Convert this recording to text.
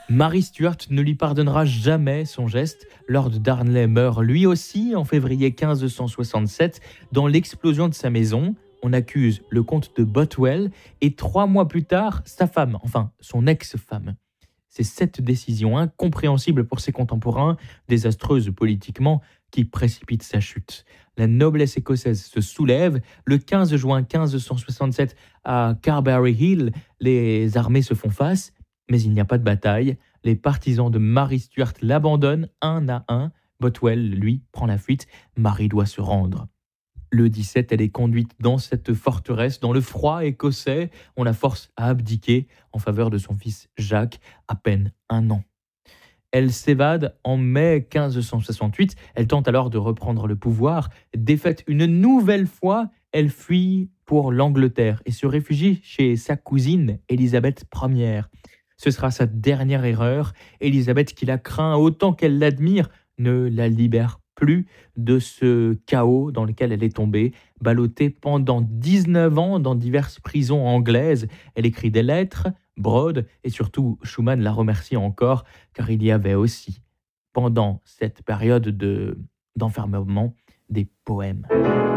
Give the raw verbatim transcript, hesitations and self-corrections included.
Marie Stuart ne lui pardonnera jamais son geste. Lord Darnley meurt lui aussi en février mille cinq cent soixante-sept dans l'explosion de sa maison. On accuse le comte de Bothwell et trois mois plus tard, sa femme, enfin son ex-femme. C'est cette décision incompréhensible pour ses contemporains, désastreuse politiquement, qui précipite sa chute. La noblesse écossaise se soulève. Le quinze juin mille cinq cent soixante-sept, à Carberry Hill, les armées se font face, mais il n'y a pas de bataille. Les partisans de Marie Stuart l'abandonnent un à un. Bothwell, lui, prend la fuite. Marie doit se rendre. Le dix-sept, elle est conduite dans cette forteresse, dans le froid écossais. On la force à abdiquer en faveur de son fils Jacques, à peine un an. Elle s'évade en mai mille cinq cent soixante-huit. Elle tente alors de reprendre le pouvoir. Défaite une nouvelle fois, elle fuit pour l'Angleterre et se réfugie chez sa cousine, Élisabeth Première. Ce sera sa dernière erreur. Élisabeth, qui la craint autant qu'elle l'admire, ne la libère plus de ce chaos dans lequel elle est tombée. Ballottée pendant dix-neuf ans dans diverses prisons anglaises, elle écrit des lettres, brode, et surtout Schumann la remercie encore, car il y avait aussi, pendant cette période de, d'enfermement, des poèmes.